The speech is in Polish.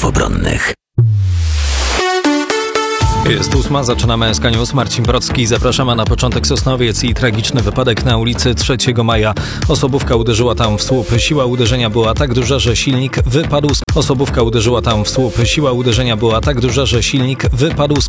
Słów Obronnych. Jest 8, zaczynamy SK News. Marcin Brocki, zapraszamy na początek. Sosnowiec i tragiczny wypadek na ulicy 3 Maja. Osobówka uderzyła tam w słup. Siła uderzenia była tak duża, że silnik wypadł. Osobówka uderzyła tam w słup. Siła uderzenia była tak duża, że silnik wypadł z